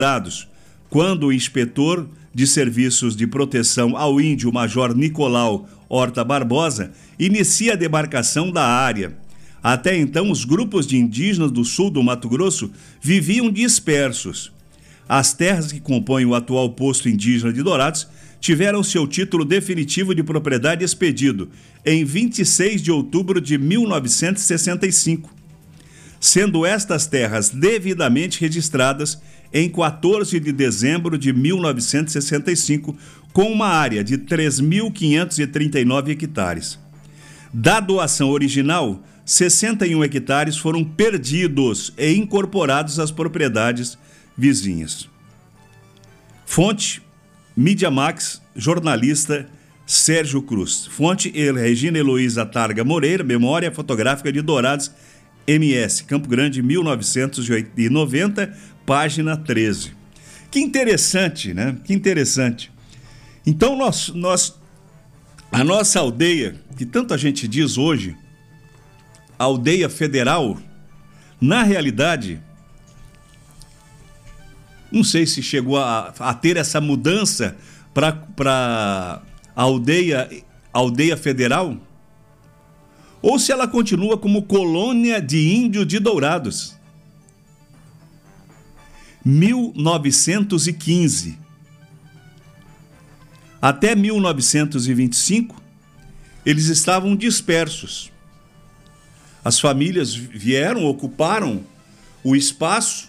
dados, quando o inspetor de serviços de proteção ao índio, Major Nicolau Horta Barbosa, inicia a demarcação da área. Até então, os grupos de indígenas do sul do Mato Grosso viviam dispersos. As terras que compõem o atual posto indígena de Dourados tiveram seu título definitivo de propriedade expedido em 26 de outubro de 1965, sendo estas terras devidamente registradas em 14 de dezembro de 1965, com uma área de 3.539 hectares. Da doação original, 61 hectares foram perdidos e incorporados às propriedades vizinhas. Fonte: Mídia Max, jornalista Sérgio Cruz. Fonte: Regina Heloísa Targa Moreira, Memória Fotográfica de Dourados, MS, Campo Grande, 1990, página 13. Que interessante, né? Que interessante. Então, a nossa aldeia, que tanta gente diz hoje, aldeia federal, na realidade, não sei se chegou a ter essa mudança para aldeia federal, ou se ela continua como colônia de índio de Dourados. 1915. Até 1925, eles estavam dispersos. As famílias vieram, ocuparam o espaço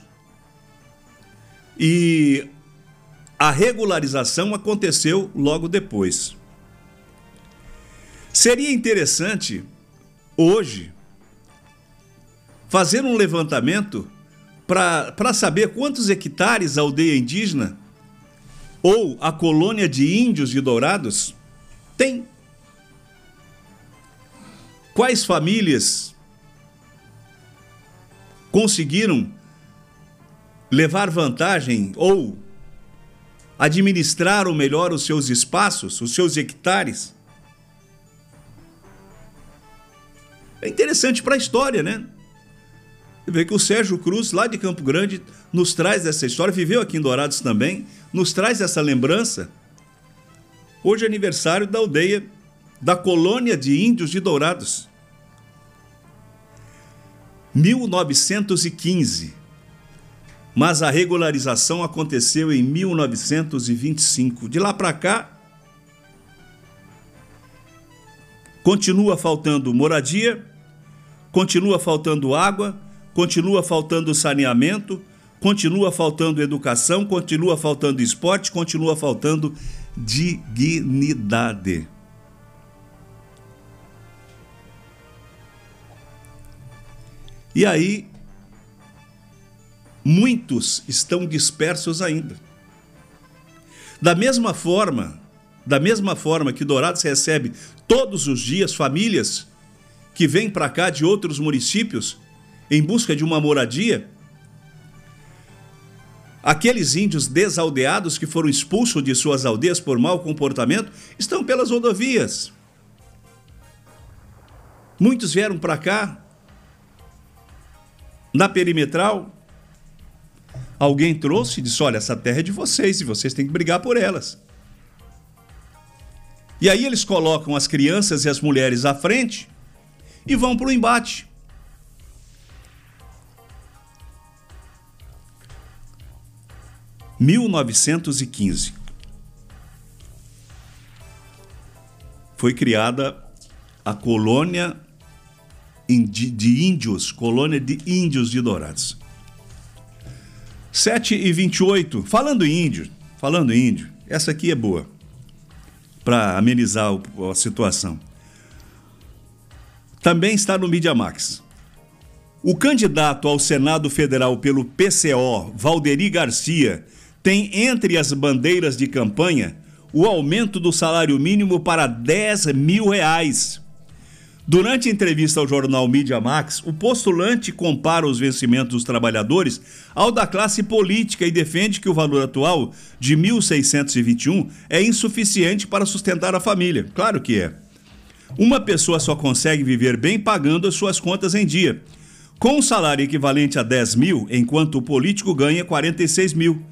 e a regularização aconteceu logo depois. Seria interessante, hoje, fazer um levantamento para saber quantos hectares a aldeia indígena ou a colônia de índios de Dourados tem. Quais famílias conseguiram levar vantagem ou administrar melhor os seus espaços, os seus hectares? É interessante para a história, né? Você vê que o Sérgio Cruz, lá de Campo Grande, nos traz essa história, viveu aqui em Dourados também, nos traz essa lembrança. Hoje é aniversário da aldeia, da colônia de índios de Dourados. 1915. Mas a regularização aconteceu em 1925. De lá para cá, continua faltando moradia, continua faltando água, continua faltando saneamento, continua faltando educação, continua faltando esporte, continua faltando dignidade. E aí, muitos estão dispersos ainda. Da mesma forma que Dourados recebe todos os dias famílias que vêm para cá de outros municípios em busca de uma moradia, aqueles índios desaldeados que foram expulsos de suas aldeias por mau comportamento estão pelas rodovias. Muitos vieram para cá na perimetral. Alguém trouxe e disse: olha, essa terra é de vocês e vocês têm que brigar por elas. E aí eles colocam as crianças e as mulheres à frente e vão para o embate. Em 1915 foi criada a colônia de índios, colônia de índios de Dourados. 7h28, falando em índio, essa aqui é boa, para amenizar a situação. Também está no Mídia Max. O candidato ao Senado Federal pelo PCO, Valderi Garcia, tem entre as bandeiras de campanha o aumento do salário mínimo para R$10.000. Durante a entrevista ao jornal Mídia Max, o postulante compara os vencimentos dos trabalhadores ao da classe política e defende que o valor atual de R$ 1.621 é insuficiente para sustentar a família. Claro que é. Uma pessoa só consegue viver bem pagando as suas contas em dia, com um salário equivalente a 10 mil, enquanto o político ganha 46 mil.